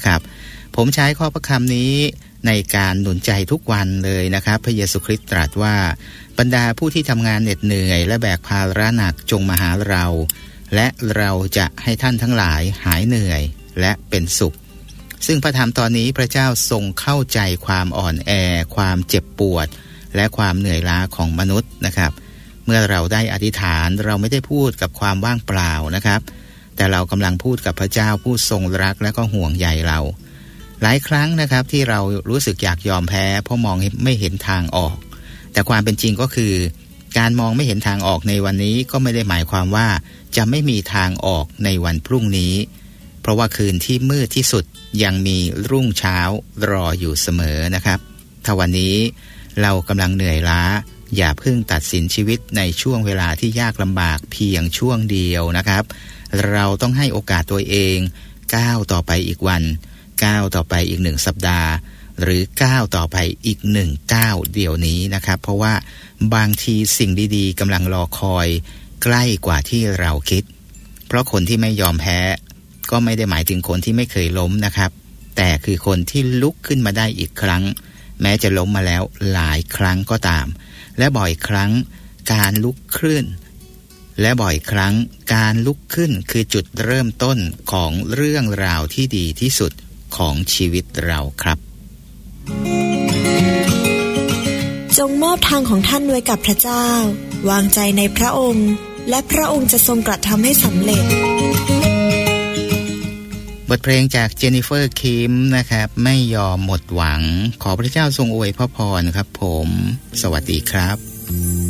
นะครับผมใช้ข้อพระคำนี้ในการหนุนใจทุกวันเลยนะครับพระเยซูคริสต์ตรัสว่าบรรดาผู้ที่ทำงานเหน็ดเหนื่อยและแบกภาระหนักจงมาหาเราและเราจะให้ท่านทั้งหลายหายเหนื่อยและเป็นสุขซึ่งพระธรรมตอนนี้พระเจ้าทรงเข้าใจความอ่อนแอความเจ็บปวดและความเหนื่อยล้าของมนุษย์นะครับเมื่อเราได้อธิษฐานเราไม่ได้พูดกับความว่างเปล่านะครับแต่เรากำลังพูดกับพระเจ้าผู้ทรงรักและก็ห่วงใยเราหลายครั้งนะครับที่เรารู้สึกอยากยอมแพ้เพราะมองไม่เห็นทางออกแต่ความเป็นจริงก็คือการมองไม่เห็นทางออกในวันนี้ก็ไม่ได้หมายความว่าจะไม่มีทางออกในวันพรุ่งนี้เพราะว่าคืนที่มืดที่สุดยังมีรุ่งเช้ารออยู่เสมอนะครับถ้าวันนี้เรากำลังเหนื่อยล้าอย่าเพิ่งตัดสินชีวิตในช่วงเวลาที่ยากลำบากเพียงช่วงเดียวนะครับเราต้องให้โอกาสตัวเองก้าวต่อไปอีกวันก้าวต่อไปอีก1สัปดาห์หรือก้าวต่อไปอีก1ก้าวเดี๋ยวนี้นะครับเพราะว่าบางทีสิ่งดีๆกำลังรอคอยใกล้กว่าที่เราคิดเพราะคนที่ไม่ยอมแพ้ก็ไม่ได้หมายถึงคนที่ไม่เคยล้มนะครับแต่คือคนที่ลุกขึ้นมาได้อีกครั้งแม้จะล้มมาแล้วหลายครั้งก็ตามและบ่อยครั้งการลุกขึ้นคือจุดเริ่มต้นของเรื่องราวที่ดีที่สุดของชีวิตเราครับจงมอบทางของท่านไว้กับพระเจ้าวางใจในพระองค์และพระองค์จะทรงกระทำให้สำเร็จบทเพลงจากเจนนิเฟอร์คิมนะครับไม่ยอมหมดหวังขอพระเจ้าทรงอวยพระพรครับผมสวัสดีครับ